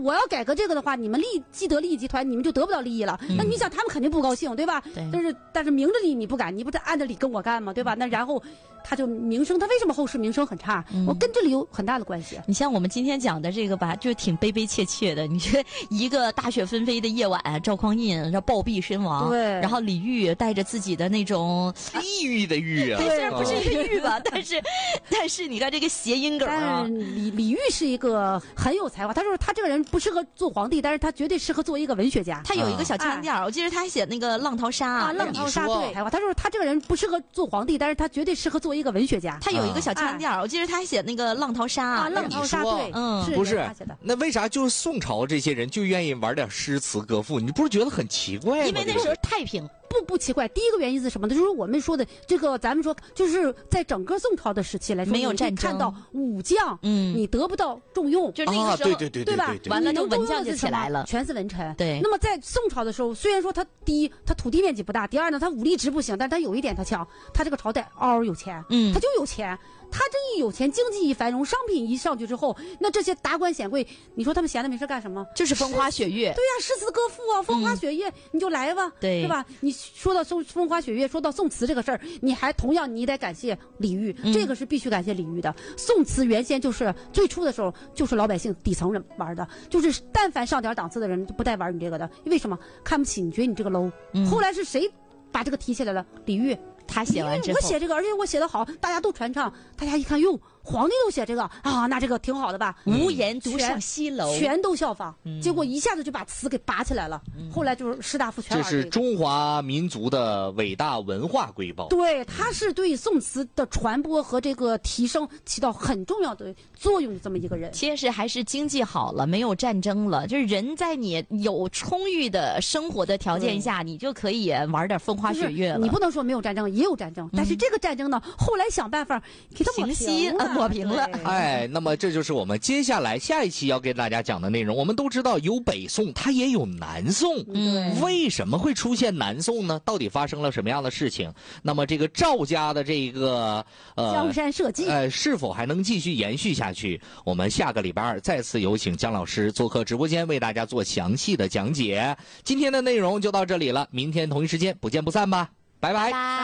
我要改革这个的话，你们既得利益集团你们就得不到利益了。那你想他们肯定不高兴，对吧？ 对。 但是明着理你不敢，你不是按着理跟我干吗？对吧？那然后他就名声，他为什么后世名声很差？我跟这里有很大的关系。 你像我们今天讲的这个吧，就挺悲悲切切的。你说一个大雪纷飞的夜晚，赵匡胤要暴毙身亡， 对， 然后李煜带着自己的那种抑郁的郁啊， 虽然不是一个郁吧，但是你看这个谐音梗啊。 李煜是一个很有才华，他说他这个人不适合做皇帝，但是他绝对适合做一个文学家。 他有一个小腔调，我记得他写那个《浪淘沙》 浪淘沙对，他说他这个人不适合做皇帝，但是他绝对适合做一个文学家。 他有一个小腔调，我记得他写那个《浪淘沙》 浪淘沙对， 不是那为啥就是宋朝这些人就愿意玩点诗词歌赋？你不是觉得很奇怪吗？ 因为那时候太平。 不奇怪，第一个原因是什么呢？就是我们说的这个，咱们说就是在整个宋朝的时期来说， 没有战争， 看到武将，你得不到重用， 就那个时候， 对吧？ 完了，就文将就起来了， 全是文臣。 对。 那么在宋朝的时候，虽然说他第一，他土地面积不大；第二呢，他武力值不行，但是他有一点他强，他这个朝代嗷有钱，他就有钱。他这一有钱，经济一繁荣，商品一上去之后，那这些达官显贵，你说他们闲的没事干什么？ 就是风花雪月。 对呀，诗词歌赋啊，风花雪月，你就来吧，对吧？你说到风花雪月，说到宋词这个事儿，你还同样你得感谢李煜，这个是必须感谢李煜的。宋词原先就是最初的时候，就是老百姓底层人玩的，就是但凡上点档次的人就不带玩你这个的。为什么？看不起你，觉得你这个 low。后来是谁把这个提起来了？李煜。 他写完之后， 我写这个，而且我写得好，大家都传唱，大家一看，哟，皇帝都写这个啊，那这个挺好的吧？ 无言独上西楼， 全都效仿，结果一下子就把词给拔起来了。后来就是士大夫全玩这是中华民族的伟大文化瑰宝。 对，它是对宋词的传播和这个提升起到很重要的作用的这么一个人。 其实还是经济好了，没有战争了，就是人在你有充裕的生活的条件下，你就可以玩点风花雪月了。 你不能说没有战争，也有战争，但是这个战争呢，后来想办法给它抹平了。 哎，那么这就是我们接下来下一期要跟大家讲的内容。我们都知道有北宋，它也有南宋，为什么会出现南宋呢？到底发生了什么样的事情？那么这个赵家的这个江山社稷， 是否还能继续延续下去？我们下个礼拜二再次有请姜老师做客直播间，为大家做详细的讲解。今天的内容就到这里了，明天同一时间不见不散吧，拜拜。